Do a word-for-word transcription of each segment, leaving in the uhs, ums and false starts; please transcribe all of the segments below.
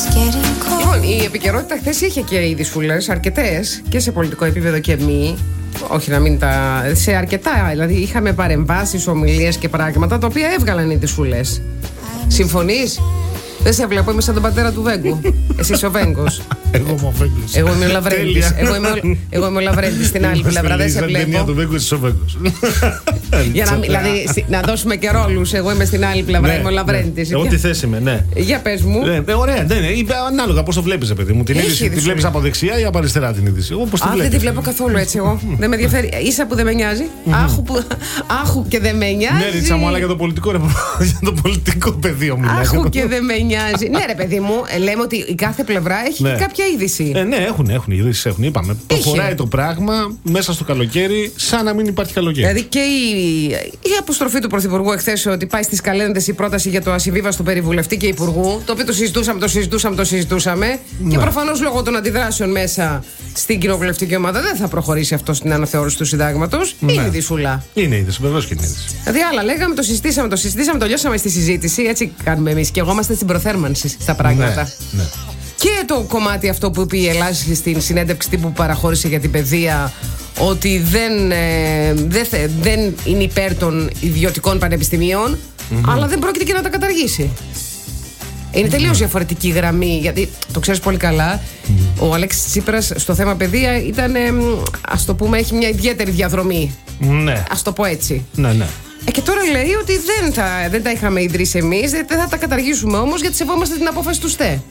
Λοιπόν, η επικαιρότητα χθες είχε και ειδισούλες αρκετές και σε πολιτικό επίπεδο και μη. Όχι να μην τα. Σε αρκετά. Δηλαδή είχαμε παρεμβάσεις, ομιλίες και πράγματα τα οποία έβγαλαν οι ειδισούλες. Συμφωνείς? Δεν σε βλέπω, είμαι σαν τον πατέρα του Βέγκου. Εσύ είσαι ο Βέγκος. Εγώ είμαι ο Βέγκος. Εγώ είμαι ο Λαβρέντης. Εγώ είμαι ο, εγώ είμαι ο Λαβρέντης στην άλλη πλευρά. Δεν σε βλέπω. Στην του Βέγκου είσαι ο Βέγκος. Για να, δηλαδή, να δώσουμε και ρόλους. Εγώ είμαι στην άλλη πλευρά, ναι, είμαι ο Λαβρέντης. Ναι. Εγώ τι θέση είμαι, ναι. Για πες μου. Ναι, ωραία, ναι, ναι. Ανάλογα πώς το βλέπεις, παιδί μου. Την είδηση τη βλέπεις από δεξιά ή από αριστερά την είδηση. Εγώ πώς τη βλέπεις? Δεν τη βλέπω καθόλου έτσι εγώ. Δεν με ενδιαφέρει. Ίσα που δεν με νοιάζει. Άχου, που, άχου και δεν με νοιάζει. Ναι, Ρίτσα μου, αλλά για το πολιτικό, για το πολιτικό πεδίο μου. Άχου και δεν με νοιάζει. Ναι, ρε παιδί μου, λέμε ότι η κάθε πλευρά έχει ναι. κάποια είδηση. Ε, ναι, έχουν, έχουν ειδήσεις, έχουν. Είπαμε. Προχωράει το πράγμα μέσα στο καλοκαίρι, σαν να μην υπάρχει καλοκαίρι. Δηλαδή και η, η αποστροφή του Πρωθυπουργού εχθές ότι πάει στις καλένδες η πρόταση για το ασυμβίβαστο περιβουλευτή και υπουργού, το οποίο το συζητούσαμε, το συζητούσαμε, το συζητούσαμε. Ναι. Και προφανώς λόγω των αντιδράσεων μέσα στην κοινοβουλευτική ομάδα δεν θα προχωρήσει αυτό στην αναθεώρηση του συντάγματος. Ναι. Είναι ειδησούλα. Είναι είδηση, βεβαίως και είναι είδηση. Δηλαδή, άλλα λέγαμε, το συζητήσαμε, το συζητήσαμε, το λιώσαμε στη συζήτηση. Έτσι κάνουμε εμείς. Και εγώ είμαστε στην προθέρμανση στα πράγματα. Ναι, ναι. Και το κομμάτι αυτό που είπε η Ελλάς στην συνέντευξη τύπου που παραχώρησε για την παιδεία, ότι δεν, ε, δεν, δεν είναι υπέρ των ιδιωτικών πανεπιστημίων, mm-hmm. αλλά δεν πρόκειται και να τα καταργήσει. Είναι τελείως διαφορετική γραμμή, γιατί το ξέρεις πολύ καλά. Mm. Ο Αλέξης Τσίπρας στο θέμα παιδεία ήταν, ε, ας το πούμε, έχει μια ιδιαίτερη διαδρομή. Ναι. Ας το πω έτσι. Ναι, ναι. Ε, και τώρα λέει ότι δεν, θα, δεν τα είχαμε ιδρύσει εμείς, δεν θα τα καταργήσουμε όμως, γιατί σεβόμαστε την απόφαση του ΣΤΕ.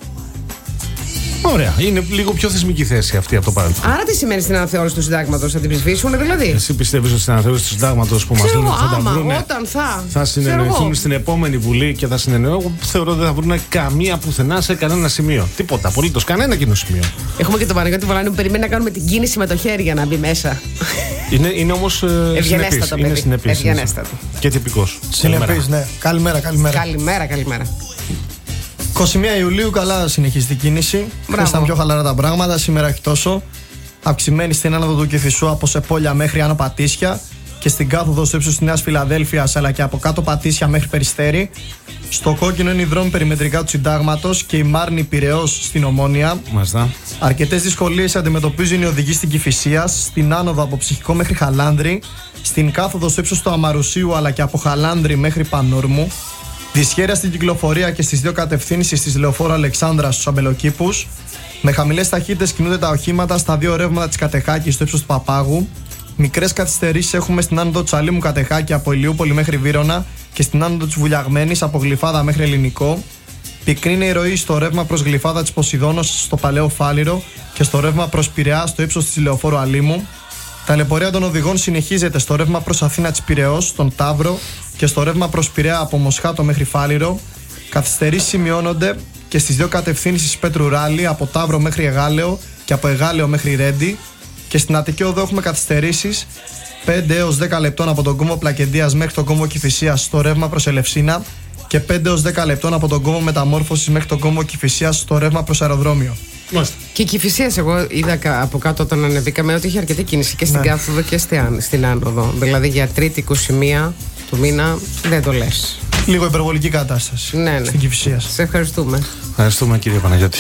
Ωραία. Είναι λίγο πιο θεσμική θέση αυτή από το παρελθόν. Άρα τι σημαίνει στην αναθεώρηση του συντάγματος, θα την ψηφίσουν δηλαδή? Εσύ πιστεύεις ότι στην αναθεώρηση του συντάγματος που μας λένε ότι θα τα βρούνε, όταν θα, θα συνεννοηθούν στην επόμενη Βουλή και θα συνεννοηθούν? Εγώ θεωρώ ότι δεν θα βρουν καμία πουθενά σε κανένα σημείο. Τίποτα. Απολύτως κανένα κοινό σημείο. Έχουμε και τον Παναγιώτη Βολάνη που περιμένει να κάνουμε την κίνηση με το χέρι για να μπει μέσα. Είναι, είναι όμως ε, συνεπής. Είναι συνεπής. Ευγενέστατο. Και τυπικός. Συνεπής, ναι. Καλημέρα, καλημέρα. Καλημέρα, καλημέρα. είκοσι μία Ιουλίου καλά συνεχίζει την κίνηση. Χθες ήταν πιο χαλαρά τα πράγματα, σήμερα όχι τόσο. Αυξημένη στην άνοδο του Κηφισού από Σεπόλια μέχρι Άνω Πατήσια και στην κάθοδο στο ύψος της Νέας Φιλαδέλφειας, αλλά και από κάτω Πατήσια μέχρι Περιστέρι. Στο κόκκινο είναι οι δρόμοι περιμετρικά του Συντάγματος και η Μάρνη Πειραιώς στην Ομόνια. Μάλιστα. Αρκετές δυσκολίες αντιμετωπίζουν οι οδηγοί στην Κηφισίας, στην άνοδο από Ψυχικό μέχρι Χαλάνδρη, στην κάθοδο στο ύψος του Αμαρουσίου αλλά και από Χαλάνδρη μέχρι Πανόρμου. Δυσχέρεια στην κυκλοφορία και στις δύο κατευθύνσεις της Λεωφόρου Αλεξάνδρας στους Αμπελοκήπους. Με χαμηλές ταχύτητες κινούνται τα οχήματα στα δύο ρεύματα της Κατεχάκης στο ύψος του Παπάγου. Μικρές καθυστερήσεις έχουμε στην άνοδο του Αλήμου Κατεχάκη από Ηλιούπολη μέχρι Βύρωνα και στην άνοδο της Βουλιαγμένης από Γλυφάδα μέχρι Ελληνικό. Πυκνή είναι η ροή στο ρεύμα προς Γλυφάδα της Ποσειδώνος στο Παλαιό Φάληρο και στο ρεύμα προς Πειραιά στο ύψος της Λεωφόρου Αλήμου. Ταλαιπωρία των οδηγών συνεχίζεται στο ρεύμα προς Αθήνα της Πειραιώς, στον Ταύρο και στο ρεύμα προς Πειραιά από Μοσχάτο μέχρι Φάληρο. Καθυστερήσεις σημειώνονται και στις δύο κατευθύνσεις Πέτρου Ράλη από Ταύρο μέχρι Εγάλεο και από Εγάλεο μέχρι Ρέντι. Και στην Αττική Οδό έχουμε καθυστερήσεις πέντε έως δέκα λεπτών από τον κόμβο Πλακεντίας μέχρι τον κόμβο Κηφισίας στο ρεύμα προς Ελευσίνα και πέντε έως δέκα λεπτών από τον κόμβο Μεταμόρφωσης μέχρι τον κόμβο Κηφισίας στο ρεύμα προς Αεροδρόμιο. Μάλιστα. Και η Κηφισίας, εγώ είδα από κάτω όταν ανεβήκαμε ότι είχε αρκετή κίνηση και στην ναι. κάθοδο και στην άνοδο. Δηλαδή για Τρίτη είκοσι μία του μήνα δεν το λες. Λίγο υπερβολική κατάσταση ναι, ναι. στην Κηφισίας. Σε ευχαριστούμε. Ευχαριστούμε κύριε Παναγιώτη.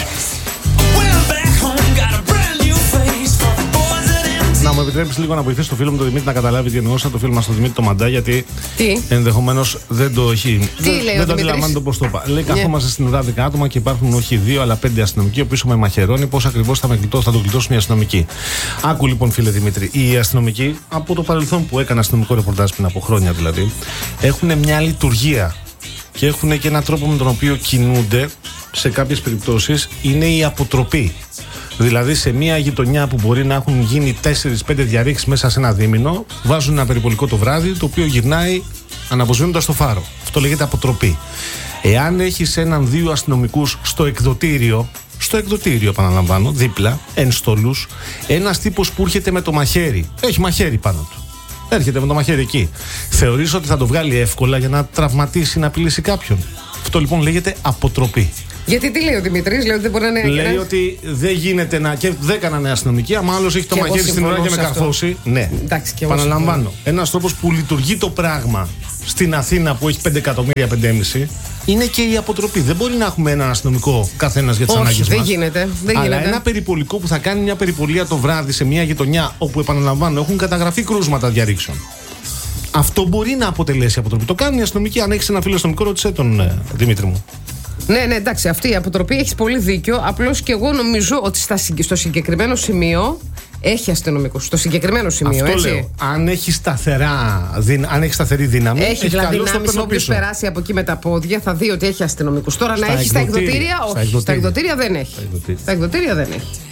Να μου επιτρέψεις λίγο να βοηθήσω το φίλο μου τον Δημήτρη να καταλάβει τι εννοούσα, το φίλο μας τον Δημήτρη το Μαντά, γιατί ενδεχομένως δεν το έχει. Τι δεν λέει δεν ο το αντιλαμβάνεται το πώς το είπα. Λέει: yeah. Καθόμαστε στην ουρά δέκα άτομα και υπάρχουν όχι δύο αλλά πέντε αστυνομικοί. Ο πίσω με μαχαιρώνει πώς ακριβώς θα, θα το γλιτώσουν οι αστυνομικοί. Άκου λοιπόν, φίλε Δημήτρη, οι αστυνομικοί από το παρελθόν που έκανα αστυνομικό ρεπορτάζ πριν από χρόνια δηλαδή, έχουν μια λειτουργία και έχουν και έναν τρόπο με τον οποίο κινούνται σε κάποιες περιπτώσεις. Είναι η αποτροπή. Δηλαδή σε μια γειτονιά που μπορεί να έχουν γίνει τέσσερα πέντε διαρρήξεις μέσα σε ένα δίμηνο, βάζουν ένα περιπολικό το βράδυ το οποίο γυρνάει αναβοσβήνοντας το φάρο. Αυτό λέγεται αποτροπή. Εάν έχεις έναν-δύο αστυνομικούς στο εκδοτήριο, στο εκδοτήριο επαναλαμβάνω, δίπλα, εν στολούς, ένας τύπος που έρχεται με το μαχαίρι, έχει μαχαίρι πάνω του, έρχεται με το μαχαίρι εκεί, θεωρείς ότι θα το βγάλει εύκολα για να τραυματίσει, να απειλήσει κάποιον? Αυτό λοιπόν λέγεται αποτροπή. Γιατί τι λέει ο Δημήτρης, λέει ότι δεν μπορεί να είναι. Λέει ένα... ότι δεν γίνεται να. Και δεν έκαναν αστυνομικοί. Άμα άλλος έχει το και μαχαίρι στην ουρά και με καρφώσει. Ναι, εντάξει, και παραλαμβάνω. Ένας τρόπος που λειτουργεί το πράγμα στην Αθήνα που έχει πέντε εκατομμύρια, πέντε κόμμα πέντε, είναι και η αποτροπή. Δεν μπορεί να έχουμε έναν αστυνομικό καθένας για τις ανάγκες μας. Όχι, δεν γίνεται. Δεν αλλά γίνεται. ένα περιπολικό που θα κάνει μια περιπολία το βράδυ σε μια γειτονιά όπου, επαναλαμβάνω, έχουν καταγραφεί κρούσματα διαρρήξεων. Αυτό μπορεί να αποτελέσει αποτροπή. Το κάνουν οι αστυνομικοί. Αν έχεις ένα φίλο αστυνομικό, ρώτησέ τον, ε, Δημήτρη μου. Ναι, ναι, εντάξει, αυτή η αποτροπή έχει πολύ δίκιο. Απλώς και εγώ νομίζω ότι στα, στο συγκεκριμένο σημείο έχει αστυνομικούς. Στο συγκεκριμένο σημείο, Αυτό έτσι. λέω. Αν έχει, σταθερά, αν έχει σταθερή δύναμη, Έχει δηλαδή καλώς το δυνάμεις. παίρνω Όποιος πίσω. περάσει από εκεί με τα πόδια θα δει ότι έχει αστυνομικούς. Τώρα Στα να έχει στα εκδοτήρια. εκδοτήρια, Στα όχι. Στα εκδοτήρια. εκδοτήρια δεν έχει. Στα εκδοτήρια. Στα εκδοτήρια δεν έχει.